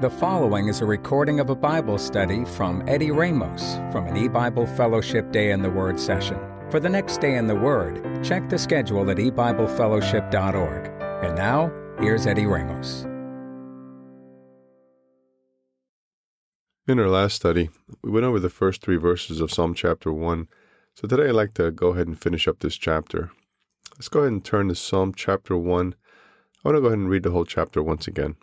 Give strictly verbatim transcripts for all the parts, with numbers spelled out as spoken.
The following is a recording of a Bible study from Eddie Ramos from an E-Bible Fellowship Day in the Word session. For the next Day in the Word, check the schedule at e bible fellowship dot org. And now, here's Eddie Ramos. In our last study, we went over the first three verses of Psalm chapter one. So today I'd like to go ahead and finish up this chapter. Let's go ahead and turn to Psalm chapter one. I want to go ahead and read the whole chapter once again.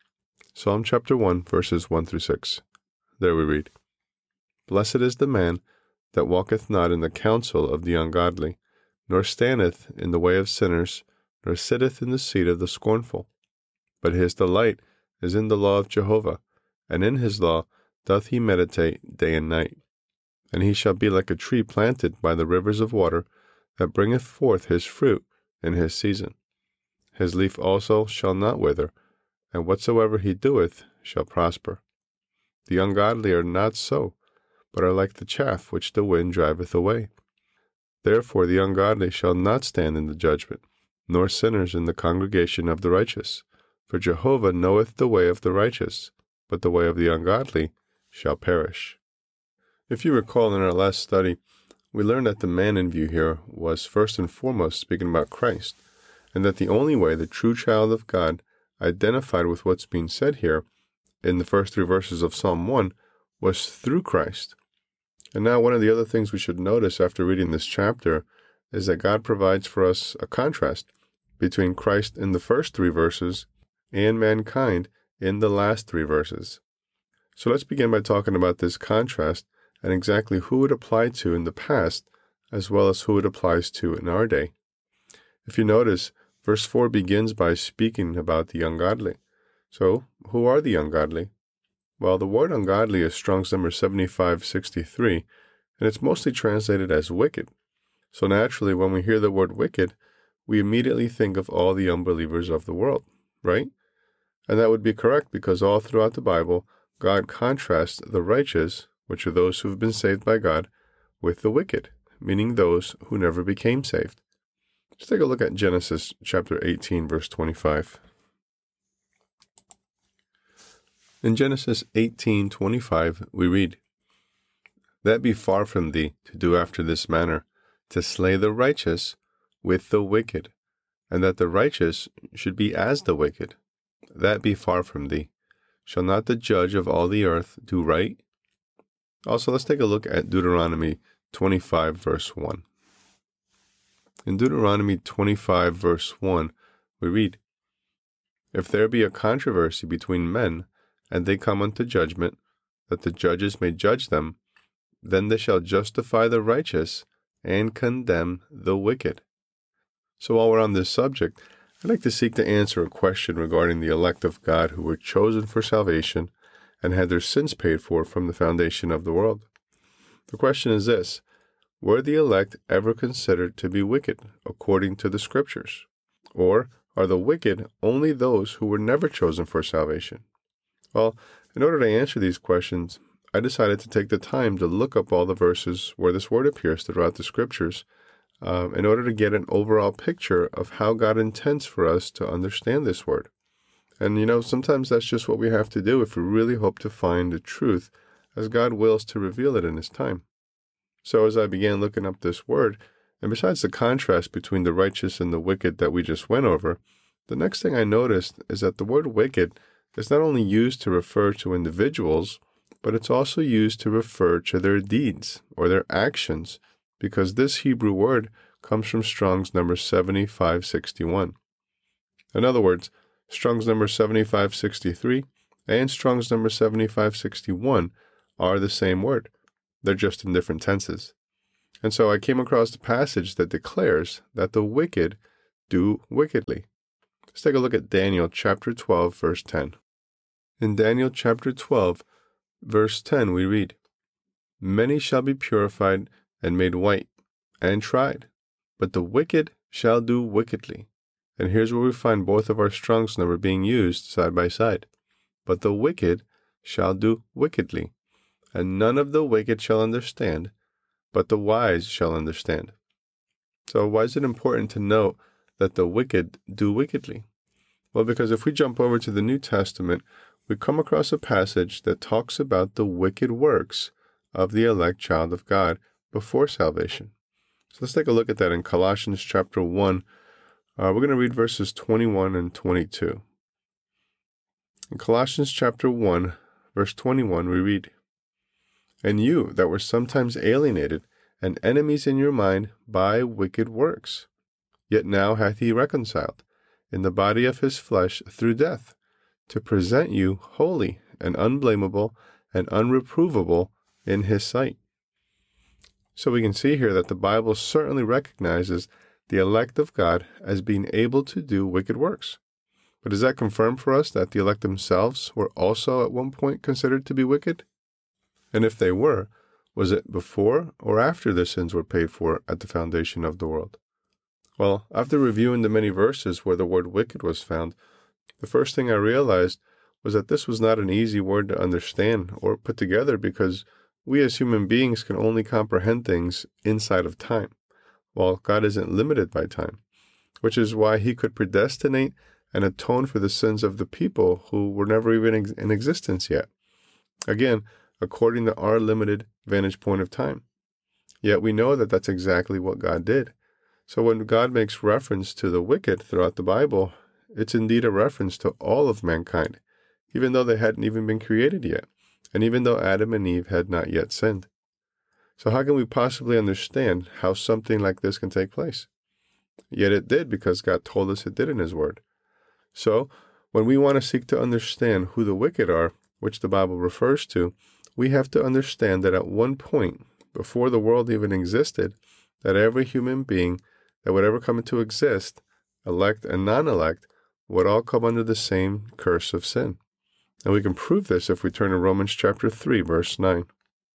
Psalm chapter one, verses one through six. There we read, Blessed is the man that walketh not in the counsel of the ungodly, nor standeth in the way of sinners, nor sitteth in the seat of the scornful. But his delight is in the law of Jehovah, and in his law doth he meditate day and night. And he shall be like a tree planted by the rivers of water, that bringeth forth his fruit in his season. His leaf also shall not wither, and whatsoever he doeth shall prosper. The ungodly are not so, but are like the chaff which the wind driveth away. Therefore the ungodly shall not stand in the judgment, nor sinners in the congregation of the righteous. For Jehovah knoweth the way of the righteous, but the way of the ungodly shall perish. If you recall in our last study, we learned that the man in view here was first and foremost speaking about Christ, and that the only way the true child of God identified with what's being said here in the first three verses of Psalm one was through Christ. And now one of the other things we should notice after reading this chapter is that God provides for us a contrast between Christ in the first three verses and mankind in the last three verses. So let's begin by talking about this contrast and exactly who it applied to in the past, as well as who it applies to in our day. If you notice, verse four begins by speaking about the ungodly. So, who are the ungodly? Well, the word ungodly is Strong's number seventy-five sixty-three, and it's mostly translated as wicked. So naturally, when we hear the word wicked, we immediately think of all the unbelievers of the world, right? And that would be correct because all throughout the Bible, God contrasts the righteous, which are those who have been saved by God, with the wicked, meaning those who never became saved. Let's take a look at Genesis chapter eighteen, verse twenty-five. In Genesis eighteen twenty-five, we read, That be far from thee to do after this manner, to slay the righteous with the wicked, and that the righteous should be as the wicked. That be far from thee. Shall not the judge of all the earth do right? Also, let's take a look at Deuteronomy twenty-five, verse one. In Deuteronomy twenty-five, verse one, we read, If there be a controversy between men, and they come unto judgment, that the judges may judge them, then they shall justify the righteous and condemn the wicked. So while we're on this subject, I'd like to seek to answer a question regarding the elect of God who were chosen for salvation and had their sins paid for from the foundation of the world. The question is this: were the elect ever considered to be wicked according to the Scriptures? Or are the wicked only those who were never chosen for salvation? Well, in order to answer these questions, I decided to take the time to look up all the verses where this word appears throughout the Scriptures uh, in order to get an overall picture of how God intends for us to understand this word. And, you know, sometimes that's just what we have to do if we really hope to find the truth as God wills to reveal it in His time. So as I began looking up this word, and besides the contrast between the righteous and the wicked that we just went over, the next thing I noticed is that the word wicked is not only used to refer to individuals, but it's also used to refer to their deeds or their actions, because this Hebrew word comes from Strong's number seventy-five sixty-one. In other words, Strong's number seventy-five sixty-three and Strong's number seventy-five sixty-one are the same word. They're just in different tenses. And so I came across the passage that declares that the wicked do wickedly. Let's take a look at Daniel chapter twelve, verse ten. In Daniel chapter twelve, verse ten, we read, Many shall be purified and made white and tried, but the wicked shall do wickedly. And here's where we find both of our Strong's number being used side by side. But the wicked shall do wickedly, and none of the wicked shall understand, but the wise shall understand. So why is it important to note that the wicked do wickedly? Well, because if we jump over to the New Testament, we come across a passage that talks about the wicked works of the elect child of God before salvation. So let's take a look at that in Colossians chapter one. Uh, we're going to read verses twenty-one and twenty-two. In Colossians chapter one, verse twenty-one, we read, "And you that were sometimes alienated and enemies in your mind by wicked works, yet now hath he reconciled in the body of his flesh through death, to present you holy and unblameable and unreprovable in his sight." So we can see here that the Bible certainly recognizes the elect of God as being able to do wicked works. But does that confirm for us that the elect themselves were also at one point considered to be wicked? And if they were, was it before or after their sins were paid for at the foundation of the world? Well, after reviewing the many verses where the word wicked was found, the first thing I realized was that this was not an easy word to understand or put together, because we as human beings can only comprehend things inside of time, while God isn't limited by time, which is why he could predestinate and atone for the sins of the people who were never even ex- in existence yet. Again, according to our limited vantage point of time. Yet we know that that's exactly what God did. So when God makes reference to the wicked throughout the Bible, it's indeed a reference to all of mankind, even though they hadn't even been created yet, and even though Adam and Eve had not yet sinned. So how can we possibly understand how something like this can take place? Yet it did, because God told us it did in his word. So when we want to seek to understand who the wicked are, which the Bible refers to, we have to understand that at one point, before the world even existed, that every human being that would ever come into exist, elect and non-elect, would all come under the same curse of sin. And we can prove this if we turn to Romans chapter three, verse nine.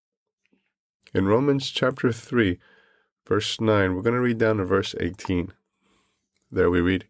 In Romans chapter three, verse nine, we're going to read down to verse eighteen. There we read,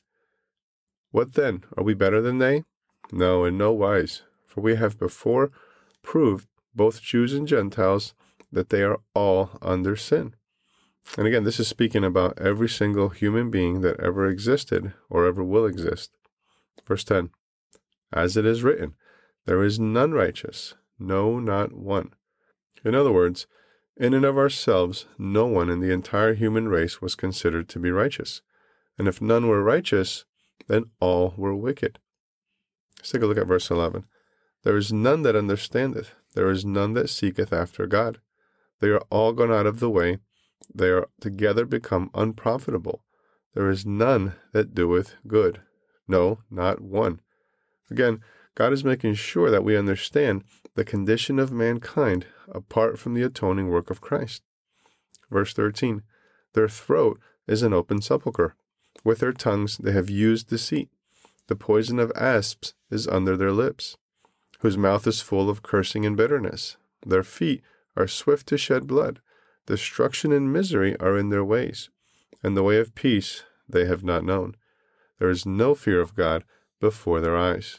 "What then? Are we better than they? No, in no wise. For we have before proved, both Jews and Gentiles, that they are all under sin." And again, this is speaking about every single human being that ever existed or ever will exist. Verse ten, "As it is written, there is none righteous, no, not one." In other words, in and of ourselves, no one in the entire human race was considered to be righteous. And if none were righteous, then all were wicked. Let's take a look at verse eleven. "There is none that understandeth, there is none that seeketh after God. They are all gone out of the way, they are together become unprofitable. There is none that doeth good, no, not one." Again, God is making sure that we understand the condition of mankind apart from the atoning work of Christ. Verse thirteen, "Their throat is an open sepulchre. With their tongues they have used deceit. The poison of asps is under their lips, whose mouth is full of cursing and bitterness. Their feet are swift to shed blood. Destruction and misery are in their ways, and the way of peace they have not known. There is no fear of God before their eyes."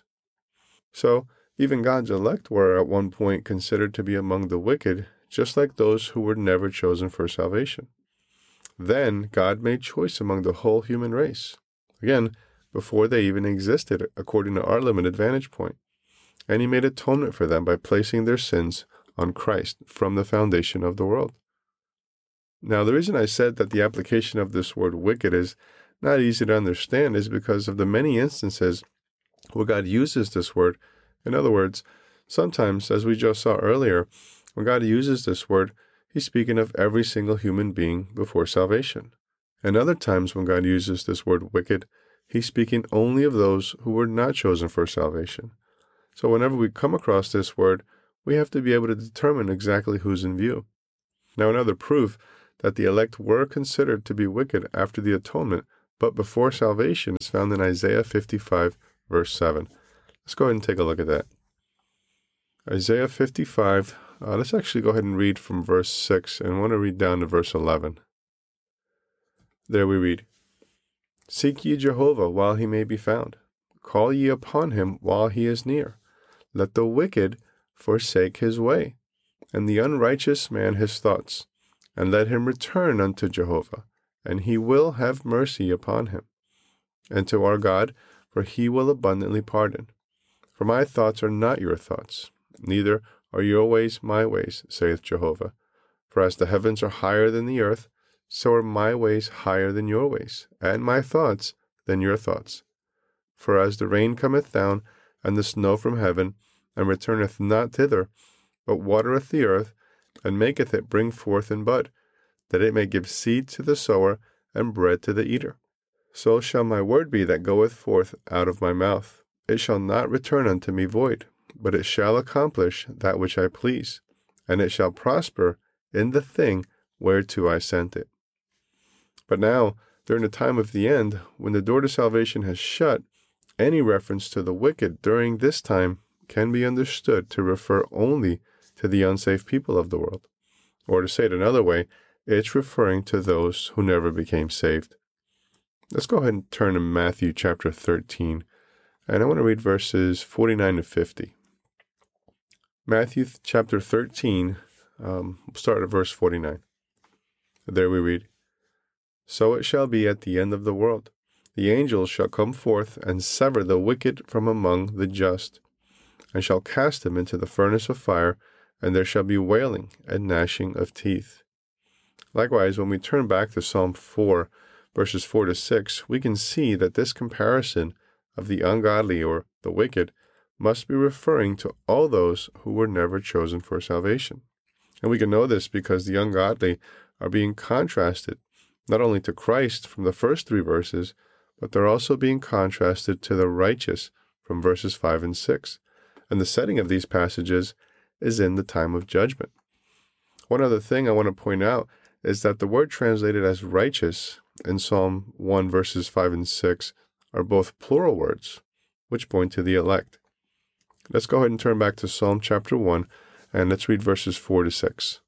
So, even God's elect were at one point considered to be among the wicked, just like those who were never chosen for salvation. Then God made choice among the whole human race, again, before they even existed, according to our limited vantage point. And he made atonement for them by placing their sins on Christ from the foundation of the world. Now, the reason I said that the application of this word wicked is not easy to understand is because of the many instances where God uses this word. In other words, sometimes, as we just saw earlier, when God uses this word, he's speaking of every single human being before salvation. And other times when God uses this word wicked, he's speaking only of those who were not chosen for salvation. So whenever we come across this word, we have to be able to determine exactly who's in view. Now, another proof that the elect were considered to be wicked after the atonement, but before salvation, is found in Isaiah fifty-five, verse seven. Let's go ahead and take a look at that. Isaiah fifty-five, uh, let's actually go ahead and read from verse six, and I want to read down to verse eleven. There we read, "Seek ye Jehovah while he may be found. Call ye upon him while he is near. Let the wicked forsake his way, and the unrighteous man his thoughts. And let him return unto Jehovah, and he will have mercy upon him. And to our God, for he will abundantly pardon. For my thoughts are not your thoughts, neither are your ways my ways, saith Jehovah. For as the heavens are higher than the earth, so are my ways higher than your ways, and my thoughts than your thoughts. For as the rain cometh down, and the snow from heaven, and returneth not thither, but watereth the earth, and maketh it bring forth and bud, that it may give seed to the sower, and bread to the eater. So shall my word be that goeth forth out of my mouth. It shall not return unto me void, but it shall accomplish that which I please, and it shall prosper in the thing whereto I sent it. But now, during the time of the end, when the door to salvation has shut, any reference to the wicked during this time can be understood to refer only to the unsaved people of the world. Or to say it another way, it's referring to those who never became saved. Let's go ahead and turn to Matthew chapter thirteen, and I want to read verses forty-nine to fifty. Matthew chapter thirteen, um, we'll start at verse forty-nine. There we read, So it shall be at the end of the world. The angels shall come forth and sever the wicked from among the just, and shall cast them into the furnace of fire, and there shall be wailing and gnashing of teeth. Likewise, when we turn back to Psalm four, verses four to six, we can see that this comparison of the ungodly or the wicked must be referring to all those who were never chosen for salvation. And we can know this because the ungodly are being contrasted not only to Christ from the first three verses, but they're also being contrasted to the righteous from verses five and six. And the setting of these passages is in the time of judgment. One other thing I want to point out is that the word translated as righteous in Psalm one verses five and six are both plural words, which point to the elect. Let's go ahead and turn back to Psalm chapter one, and let's read verses four to six.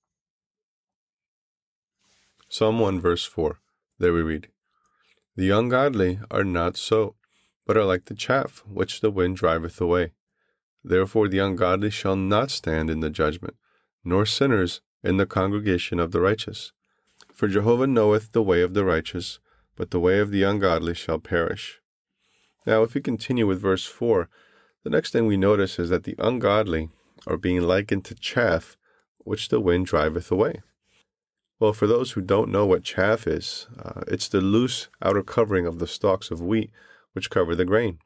Psalm one verse four, there we read, The ungodly are not so, but are like the chaff which the wind driveth away. Therefore the ungodly shall not stand in the judgment, nor sinners in the congregation of the righteous. For Jehovah knoweth the way of the righteous, but the way of the ungodly shall perish. Now, if we continue with verse four, the next thing we notice is that the ungodly are being likened to chaff, which the wind driveth away. Well, for those who don't know what chaff is, uh, it's the loose outer covering of the stalks of wheat, which cover the grain.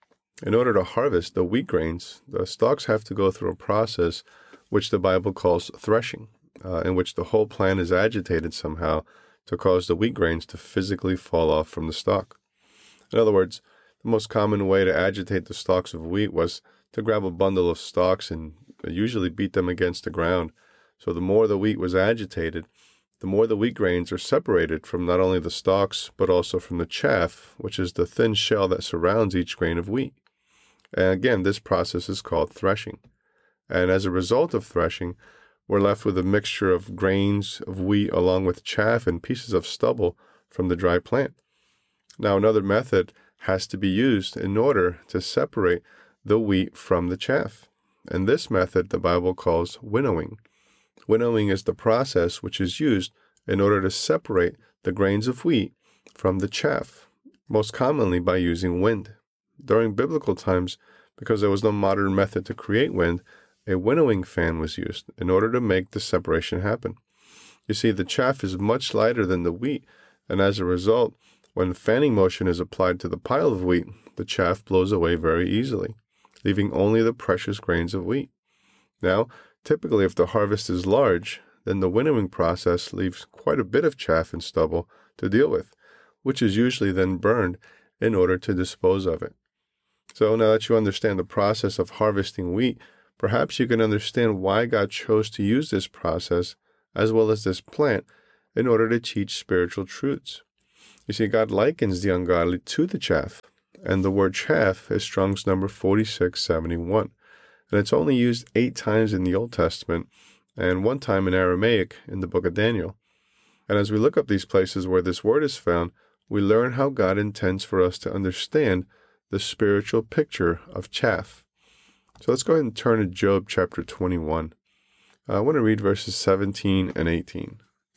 In order to harvest the wheat grains, the stalks have to go through a process which the Bible calls threshing, uh, in which the whole plant is agitated somehow to cause the wheat grains to physically fall off from the stalk. In other words, the most common way to agitate the stalks of wheat was to grab a bundle of stalks and usually beat them against the ground. So the more the wheat was agitated, the more the wheat grains are separated from not only the stalks, but also from the chaff, which is the thin shell that surrounds each grain of wheat. And again, this process is called threshing. And as a result of threshing, we're left with a mixture of grains of wheat along with chaff and pieces of stubble from the dry plant. Now, another method has to be used in order to separate the wheat from the chaff. And this method the Bible calls winnowing. Winnowing is the process which is used in order to separate the grains of wheat from the chaff, most commonly by using wind. During biblical times, because there was no modern method to create wind, a winnowing fan was used in order to make the separation happen. You see, the chaff is much lighter than the wheat, and as a result, when fanning motion is applied to the pile of wheat, the chaff blows away very easily, leaving only the precious grains of wheat. Now, typically if the harvest is large, then the winnowing process leaves quite a bit of chaff and stubble to deal with, which is usually then burned in order to dispose of it. So now that you understand the process of harvesting wheat, perhaps you can understand why God chose to use this process as well as this plant in order to teach spiritual truths. You see, God likens the ungodly to the chaff, and the word chaff is Strong's number forty-six seventy-one, and it's only used eight times in the Old Testament and one time in Aramaic in the book of Daniel. And as we look up these places where this word is found, we learn how God intends for us to understand the spiritual picture of chaff. So let's go ahead and turn to Job chapter twenty-one. Uh, I want to read verses seventeen and eighteen.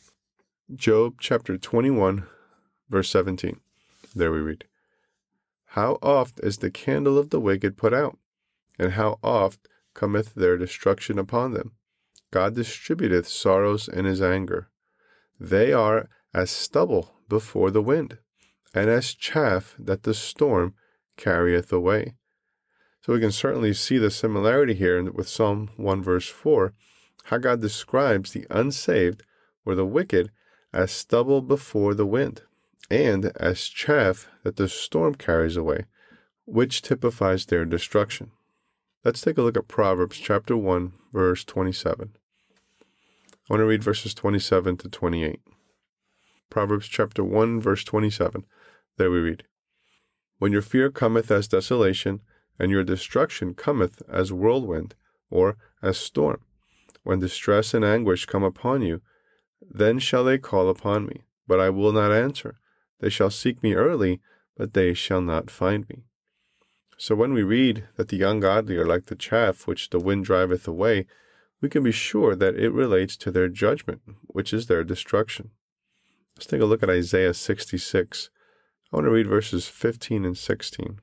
Job chapter twenty-one, verse seventeen. There we read, How oft is the candle of the wicked put out? and how oft cometh their destruction upon them. God distributeth sorrows in his anger. They are as stubble before the wind, and as chaff that the storm carrieth away. So we can certainly see the similarity here with Psalm one verse four, how God describes the unsaved or the wicked as stubble before the wind, and as chaff that the storm carries away, which typifies their destruction. Let's take a look at Proverbs chapter one, verse twenty-seven. I want to read verses twenty-seven to twenty-eight. Proverbs chapter one, verse twenty-seven. There we read, When your fear cometh as desolation, and your destruction cometh as whirlwind, or as storm, when distress and anguish come upon you, then shall they call upon me, but I will not answer. They shall seek me early, but they shall not find me. So when we read that the ungodly are like the chaff which the wind driveth away, we can be sure that it relates to their judgment, which is their destruction. Let's take a look at Isaiah sixty-six. I want to read verses fifteen and sixteen.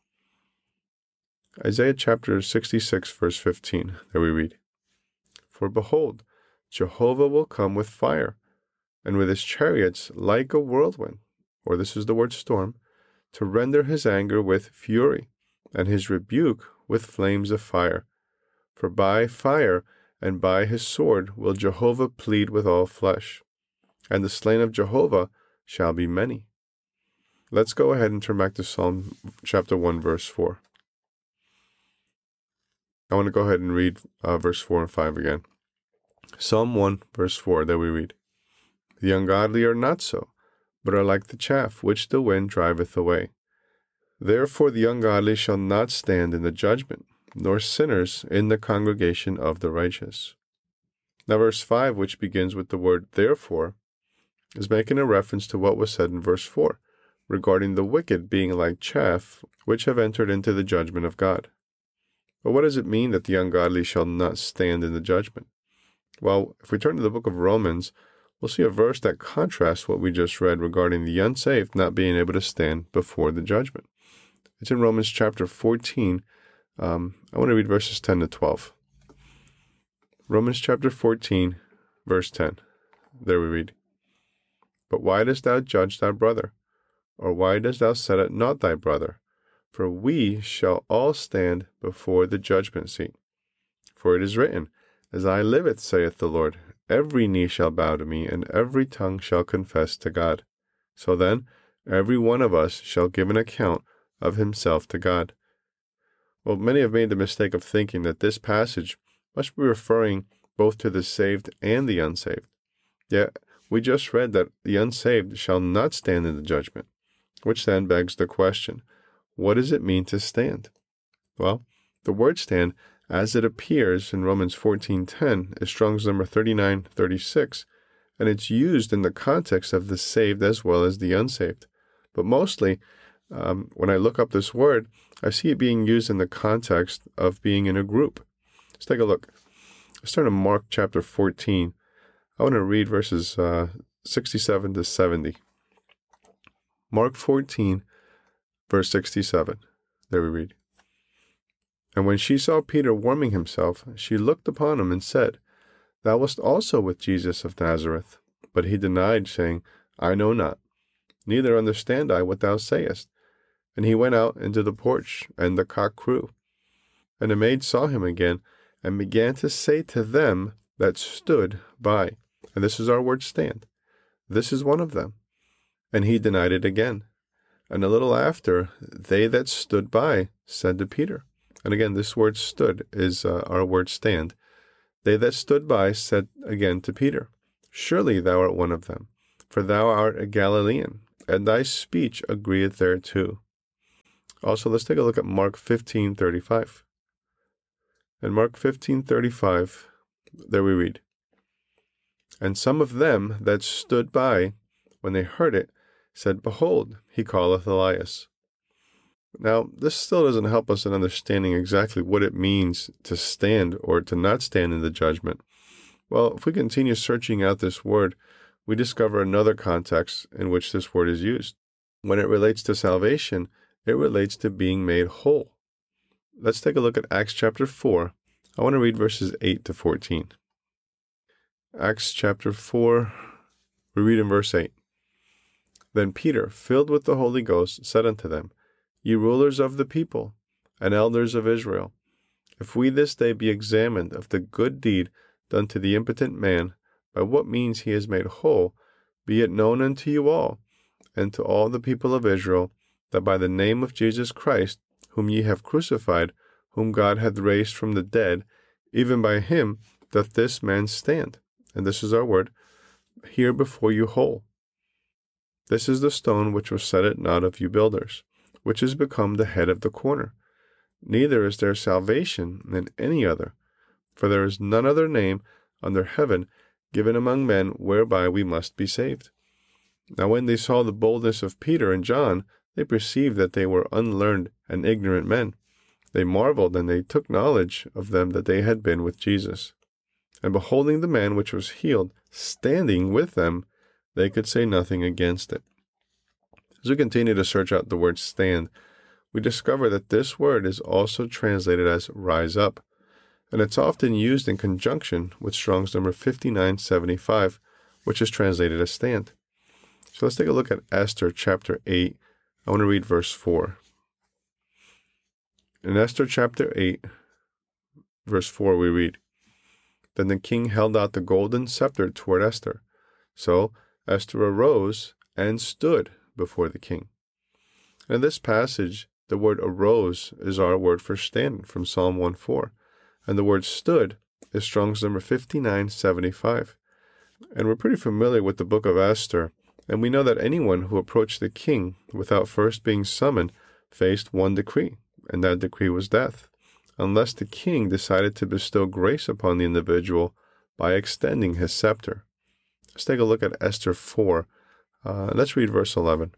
Isaiah chapter sixty-six, verse fifteen. There we read, For behold, Jehovah will come with fire, and with his chariots like a whirlwind, or this is the word storm, to render his anger with fury, and his rebuke with flames of fire. For by fire and by his sword will Jehovah plead with all flesh, and the slain of Jehovah shall be many. Let's go ahead and turn back to Psalm chapter one, verse four. I want to go ahead and read uh, verse four and five again. Psalm one, verse four, there we read, The ungodly are not so, but are like the chaff which the wind driveth away. Therefore the ungodly shall not stand in the judgment, nor sinners in the congregation of the righteous. Now verse five, which begins with the word therefore, is making a reference to what was said in verse four, regarding the wicked being like chaff, which have entered into the judgment of God. But what does it mean that the ungodly shall not stand in the judgment? Well, if we turn to the book of Romans, we'll see a verse that contrasts what we just read regarding the unsaved not being able to stand before the judgment. It's in Romans chapter fourteen. Um, I want to read verses ten to twelve. Romans chapter fourteen, verse ten. There we read, But why dost thou judge thy brother? Or why dost thou set at naught thy brother? For we shall all stand before the judgment seat. For it is written, As I liveth, saith the Lord, every knee shall bow to me, and every tongue shall confess to God. So then, every one of us shall give an account of himself to God. Well, many have made the mistake of thinking that this passage must be referring both to the saved and the unsaved. Yet, we just read that the unsaved shall not stand in the judgment, which then begs the question, what does it mean to stand? Well, the word stand, as it appears in Romans fourteen ten, is Strong's number thirty-nine thirty-six, and it's used in the context of the saved as well as the unsaved. But mostly, um, when I look up this word, I see it being used in the context of being in a group. Let's take a look. Let's turn to Mark chapter fourteen. I want to read verses uh, sixty-seven to seventy. Mark fourteen, verse sixty-seven. There we read. And when she saw Peter warming himself, she looked upon him and said, Thou wast also with Jesus of Nazareth. But he denied, saying, I know not, neither understand I what thou sayest. And he went out into the porch, and the cock crew. And the maid saw him again, and began to say to them that stood by, and this is our word stand, This is one of them. And he denied it again. And a little after, they that stood by said to Peter, and again, this word stood is uh, our word stand. They that stood by said again to Peter, Surely thou art one of them, for thou art a Galilean, and thy speech agreeth thereto. Also, let's take a look at Mark fifteen thirty-five. In Mark fifteen thirty-five, there we read, And some of them that stood by, when they heard it, said, Behold, he calleth Elias. Now, this still doesn't help us in understanding exactly what it means to stand or to not stand in the judgment. Well, if we continue searching out this word, we discover another context in which this word is used. When it relates to salvation, it relates to being made whole. let's take a look at Acts chapter four. I want to read verses eight to fourteen. Acts chapter four, we read in verse eight. Then Peter, filled with the Holy Ghost, said unto them, Ye rulers of the people, and elders of Israel, if we this day be examined of the good deed done to the impotent man, by what means he is made whole, be it known unto you all, and to all the people of Israel, that by the name of Jesus Christ, whom ye have crucified, whom God hath raised from the dead, even by him doth this man stand, and this is our word, here before you whole. This is the stone which was set at naught of you builders, which is become the head of the corner. Neither is there salvation in any other, for there is none other name under heaven given among men whereby we must be saved. Now when they saw the boldness of Peter and John, they perceived that they were unlearned and ignorant men. They marveled, and they took knowledge of them that they had been with Jesus. And beholding the man which was healed, standing with them, they could say nothing against it. As we continue to search out the word stand, we discover that this word is also translated as rise up, and it's often used in conjunction with Strong's number fifty-nine seventy-five, which is translated as stand. So let's take a look at Esther chapter eight. I want to read verse four. In Esther chapter eight, verse four, we read, Then the king held out the golden scepter toward Esther. So Esther arose and stood before the king. In this passage, the word arose is our word for stand from Psalm one four, and the word stood is Strong's number fifty-nine seventy-five. And we're pretty familiar with the book of Esther, and we know that anyone who approached the king without first being summoned faced one decree, and that decree was death, unless the king decided to bestow grace upon the individual by extending his scepter. Let's take a look at Esther four. Uh, let's read verse eleven.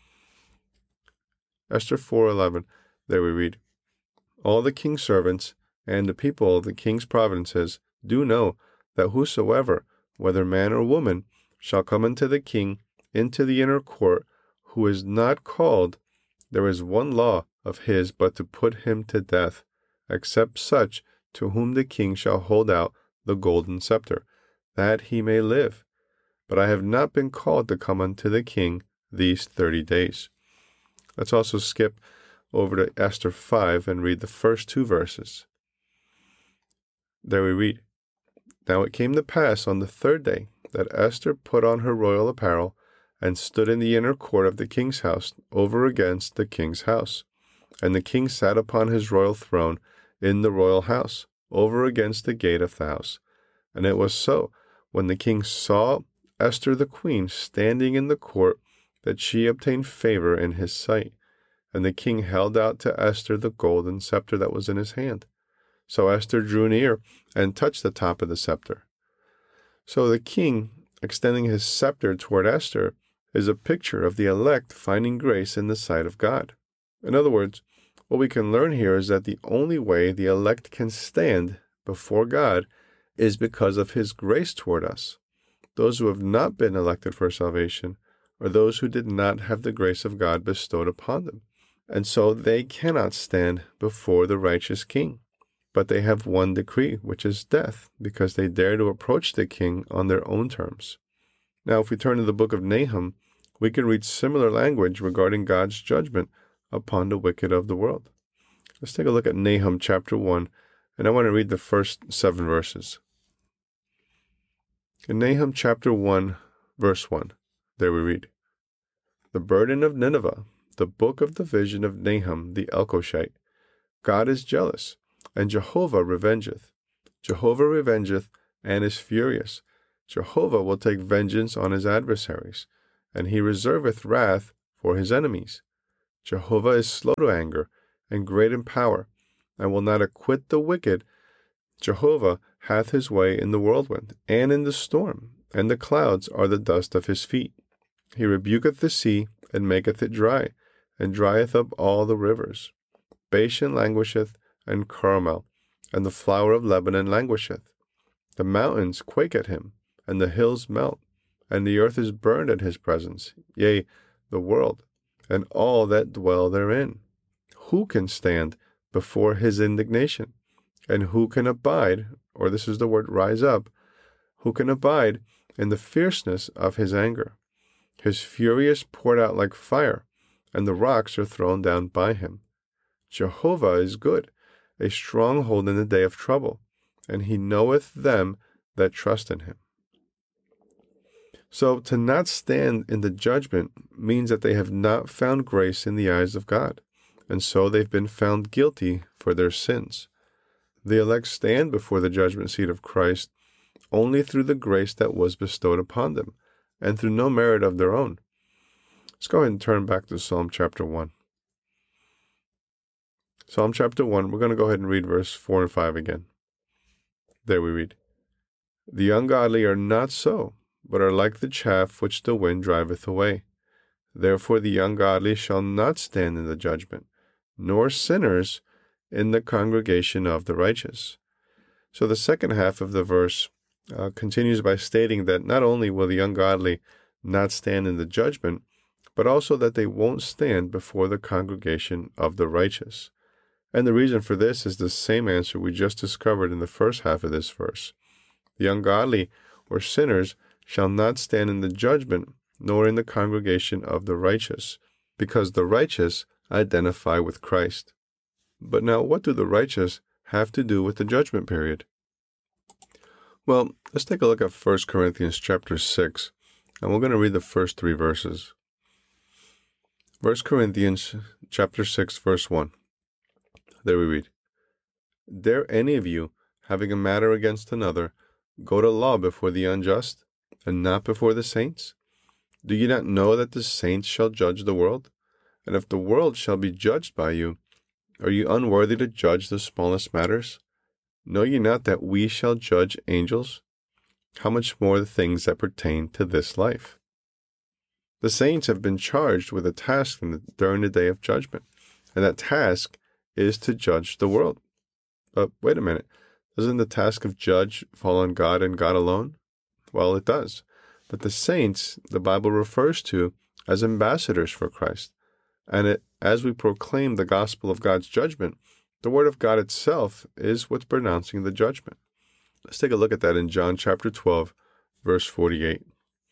Esther four eleven, there we read, All the king's servants and the people of the king's provinces do know that whosoever, whether man or woman, shall come unto the king into the inner court, who is not called, there is one law of his but to put him to death, except such to whom the king shall hold out the golden scepter, that he may live. But I have not been called to come unto the king these thirty days. Let's also skip over to Esther five and read the first two verses. There we read, Now it came to pass on the third day that Esther put on her royal apparel and stood in the inner court of the king's house over against the king's house. And the king sat upon his royal throne in the royal house, over against the gate of the house. And it was so, when the king saw Esther the queen standing in the court, that she obtained favor in his sight. And the king held out to Esther the golden scepter that was in his hand. So Esther drew near and touched the top of the scepter. So the king, extending his scepter toward Esther, is a picture of the elect finding grace in the sight of God. In other words, what we can learn here is that the only way the elect can stand before God is because of his grace toward us. Those who have not been elected for salvation are those who did not have the grace of God bestowed upon them, and so they cannot stand before the righteous king. But they have one decree, which is death, because they dare to approach the king on their own terms. Now, if we turn to the book of Nahum, we can read similar language regarding God's judgment upon the wicked of the world. Let's take a look at Nahum chapter one, and I want to read the first seven verses. In Nahum chapter one, verse one, there we read, The burden of Nineveh, the book of the vision of Nahum the Elkoshite. God is jealous, and Jehovah revengeth. Jehovah revengeth, and is furious. Jehovah will take vengeance on his adversaries, and he reserveth wrath for his enemies. Jehovah is slow to anger, and great in power, and will not acquit the wicked. Jehovah hath his way in the whirlwind, and in the storm, and the clouds are the dust of his feet. He rebuketh the sea, and maketh it dry, and drieth up all the rivers. Bashan languisheth, and Carmel, and the flower of Lebanon languisheth. The mountains quake at him, and the hills melt, and the earth is burned at his presence, yea, the world, and all that dwell therein. Who can stand before his indignation? And who can abide, or this is the word rise up, who can abide in the fierceness of his anger? His fury is poured out like fire, and the rocks are thrown down by him. Jehovah is good, a stronghold in the day of trouble, and he knoweth them that trust in him. So to not stand in the judgment means that they have not found grace in the eyes of God, and so they've been found guilty for their sins. The elect stand before the judgment seat of Christ only through the grace that was bestowed upon them, and through no merit of their own. Let's go ahead and turn back to Psalm chapter one. Psalm chapter one, we're going to go ahead and read verse four and five again. There we read, The ungodly are not so, but are like the chaff which the wind driveth away. Therefore the ungodly shall not stand in the judgment, nor sinners in the congregation of the righteous. So the second half of the verse uh, continues by stating that not only will the ungodly not stand in the judgment, but also that they won't stand before the congregation of the righteous. And the reason for this is the same answer we just discovered in the first half of this verse. The ungodly or sinners shall not stand in the judgment, nor in the congregation of the righteous, because the righteous identify with Christ. But now, what do the righteous have to do with the judgment period? Well, let's take a look at First Corinthians chapter six, and we're going to read the first three verses. First Corinthians chapter six, verse one. There we read, Dare any of you, having a matter against another, go to law before the unjust, and not before the saints? Do ye not know that the saints shall judge the world? And if the world shall be judged by you, are you unworthy to judge the smallest matters? Know ye not that we shall judge angels? How much more the things that pertain to this life? The saints have been charged with a task in the, during the day of judgment, and that task is to judge the world. But wait a minute, doesn't the task of judge fall on God and God alone? Well, it does. But the saints, the Bible refers to as ambassadors for Christ. And it, as we proclaim the gospel of God's judgment, the word of God itself is what's pronouncing the judgment. Let's take a look at that in John chapter twelve, verse forty-eight.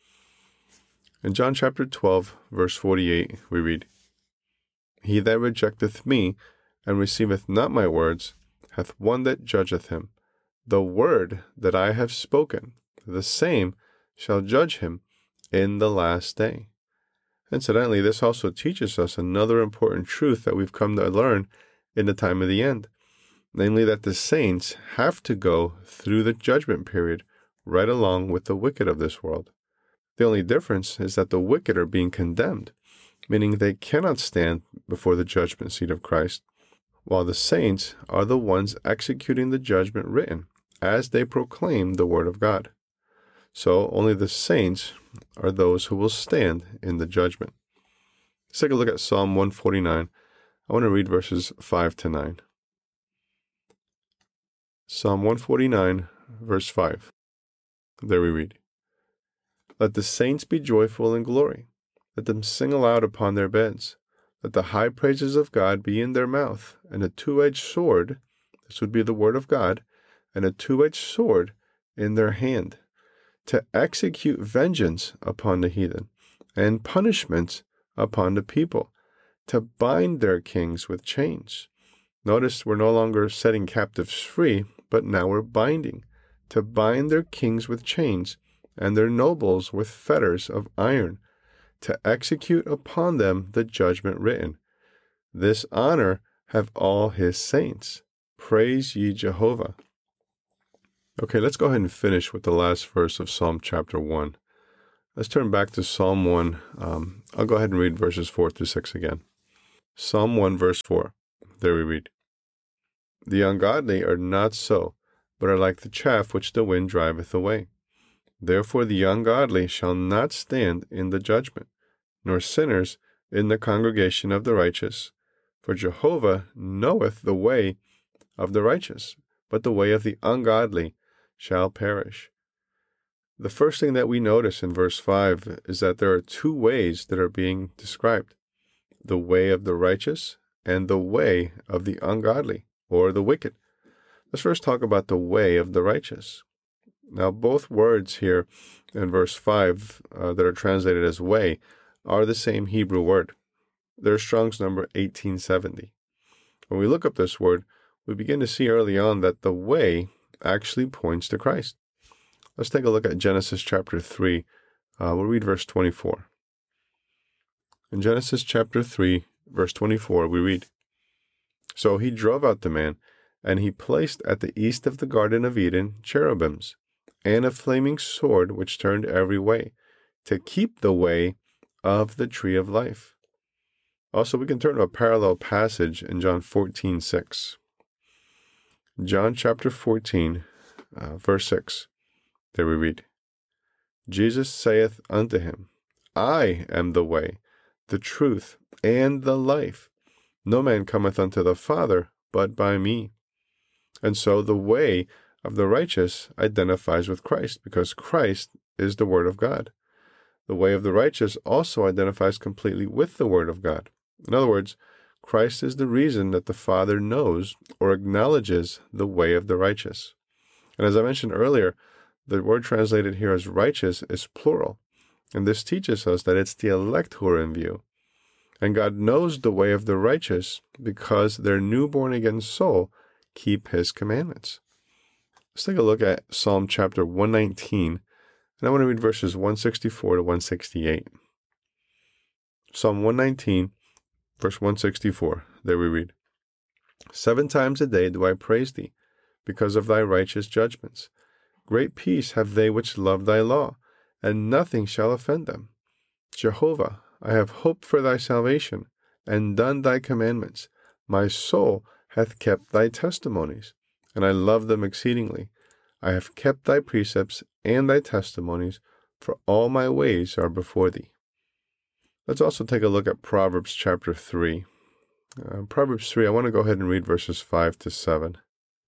In John chapter twelve, verse forty-eight, we read, He that rejecteth me, and receiveth not my words, hath one that judgeth him. The word that I have spoken, the same shall judge him in the last day. Incidentally, this also teaches us another important truth that we've come to learn in the time of the end, namely that the saints have to go through the judgment period right along with the wicked of this world. The only difference is that the wicked are being condemned, meaning they cannot stand before the judgment seat of Christ, while the saints are the ones executing the judgment written as they proclaim the word of God. So only the saints are those who will stand in the judgment. Let's take a look at Psalm one forty-nine. I want to read verses five to nine. Psalm one forty-nine, verse five. There we read, Let the saints be joyful in glory. Let them sing aloud upon their beds. Let the high praises of God be in their mouth, and a two-edged sword, this would be the word of God, and a two-edged sword in their hand, to execute vengeance upon the heathen, and punishment upon the people, to bind their kings with chains. Notice we're no longer setting captives free, but now we're binding, to bind their kings with chains, and their nobles with fetters of iron, to execute upon them the judgment written. This honor have all his saints. Praise ye Jehovah. Okay, let's go ahead and finish with the last verse of Psalm chapter one. Let's turn back to Psalm one. Um, I'll go ahead and read verses four through six again. Psalm one, verse four. There we read, The ungodly are not so, but are like the chaff which the wind driveth away. Therefore the ungodly shall not stand in the judgment, nor sinners in the congregation of the righteous. For Jehovah knoweth the way of the righteous, but the way of the ungodly shall perish. The first thing that we notice in verse five is that there are two ways that are being described, the way of the righteous and the way of the ungodly, or the wicked. Let's first talk about the way of the righteous. Now, both words here in verse five uh, that are translated as way are the same Hebrew word. They're Strong's number eighteen seventy. When we look up this word, we begin to see early on that the way actually points to Christ. Let's take a look at Genesis chapter three. Uh, we'll read verse twenty-four. In Genesis chapter three, verse twenty-four, we read, "So he drove out the man, and he placed at the east of the Garden of Eden cherubims, and a flaming sword which turned every way, to keep the way of the tree of life." Also, we can turn to a parallel passage in John fourteen six. John chapter fourteen, uh, verse six. There we read, "Jesus saith unto him, I am the way, the truth, and the life. No man cometh unto the Father but by me." And so the way of the righteous identifies with Christ, because Christ is the Word of God. The way of the righteous also identifies completely with the Word of God. In other words, Christ is the reason that the Father knows or acknowledges the way of the righteous. And as I mentioned earlier, the word translated here as righteous is plural. And this teaches us that it's the elect who are in view. And God knows the way of the righteous because their newborn again soul keep his commandments. Let's take a look at Psalm chapter one nineteen. And I want to read verses one sixty-four to one sixty-eight. Psalm one nineteen, verse one sixty-four. There we read, "Seven times a day do I praise thee, because of thy righteous judgments. Great peace have they which love thy law, and nothing shall offend them. Jehovah, I have hoped for thy salvation, and done thy commandments. My soul hath kept thy testimonies, and I love them exceedingly. I have kept thy precepts and thy testimonies, for all my ways are before thee." Let's also take a look at Proverbs chapter three. Uh, Proverbs three, I want to go ahead and read verses five to seven.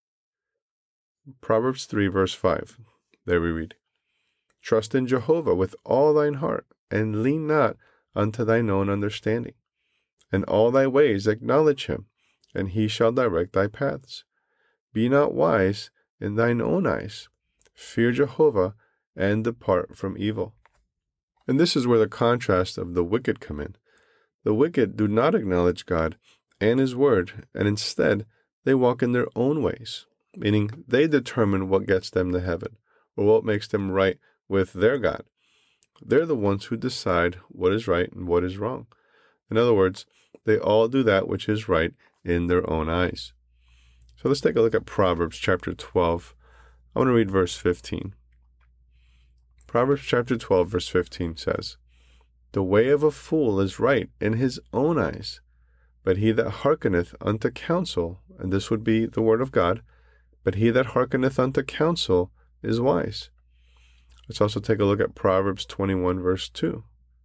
Proverbs three, verse five. There we read, "Trust in Jehovah with all thine heart, and lean not unto thine own understanding. In all thy ways acknowledge him, and he shall direct thy paths. Be not wise in thine own eyes. Fear Jehovah, and depart from evil." And this is where the contrast of the wicked come in. The wicked do not acknowledge God and his word, and instead they walk in their own ways, meaning they determine what gets them to heaven, or what makes them right with their God. They're the ones who decide what is right and what is wrong. In other words, they all do that which is right in their own eyes. So let's take a look at Proverbs chapter twelve. I want to read verse fifteen. Proverbs chapter twelve, verse fifteen says, "The way of a fool is right in his own eyes, but he that hearkeneth unto counsel," and this would be the word of God, "but he that hearkeneth unto counsel is wise." Let's also take a look at Proverbs twenty-one, verse two.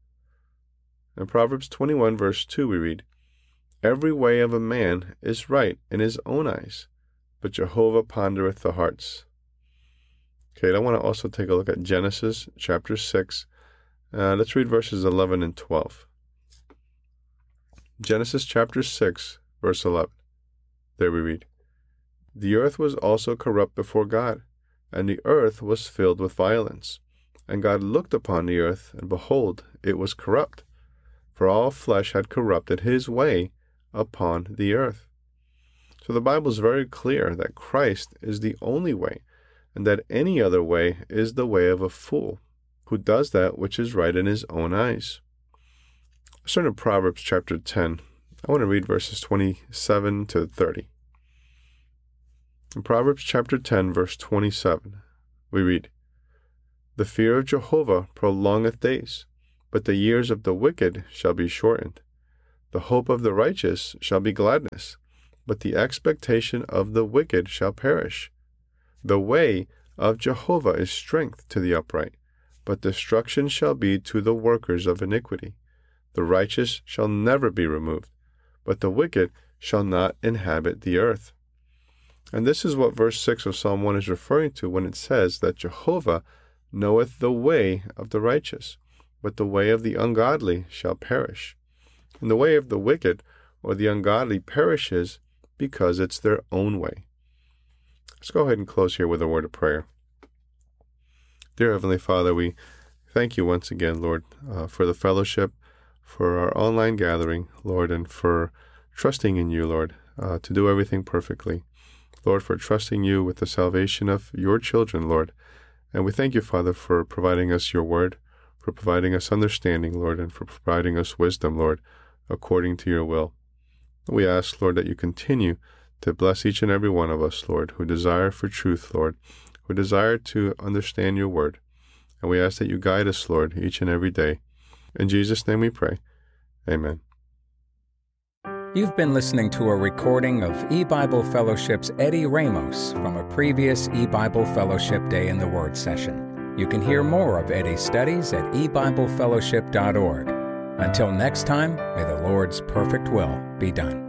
In Proverbs twenty-one, verse two, we read, "Every way of a man is right in his own eyes, but Jehovah pondereth the hearts." Okay, I want to also take a look at Genesis chapter six. Uh, let's read verses eleven and twelve. Genesis chapter six, verse eleven. There we read, "The earth was also corrupt before God, and the earth was filled with violence. And God looked upon the earth, and behold, it was corrupt, for all flesh had corrupted his way upon the earth." So the Bible is very clear that Christ is the only way, and that any other way is the way of a fool, who does that which is right in his own eyes. Let's turn to Proverbs chapter ten. I want to read verses twenty-seven to thirty. In Proverbs chapter ten, verse twenty-seven, we read, "The fear of Jehovah prolongeth days, but the years of the wicked shall be shortened. The hope of the righteous shall be gladness, but the expectation of the wicked shall perish. The way of Jehovah is strength to the upright, but destruction shall be to the workers of iniquity. The righteous shall never be removed, but the wicked shall not inhabit the earth." And this is what verse six of Psalm one is referring to when it says that Jehovah knoweth the way of the righteous, but the way of the ungodly shall perish. And the way of the wicked, or the ungodly perishes because it's their own way. Let's go ahead and close here with a word of prayer. Dear Heavenly Father, we thank you once again, Lord, uh, for the fellowship, for our online gathering, Lord, and for trusting in you, Lord, uh, to do everything perfectly. Lord, for trusting you with the salvation of your children, Lord. And we thank you, Father, for providing us your word, for providing us understanding, Lord, and for providing us wisdom, Lord, according to your will. We ask, Lord, that you continue to bless each and every one of us, Lord, who desire for truth, Lord, who desire to understand your word. And we ask that you guide us, Lord, each and every day. In Jesus' name we pray. Amen. You've been listening to a recording of E-Bible Fellowship's Eddie Ramos from a previous E-Bible Fellowship Day in the Word session. You can hear more of Eddie's studies at e bible fellowship dot org. Until next time, may the Lord's perfect will be done.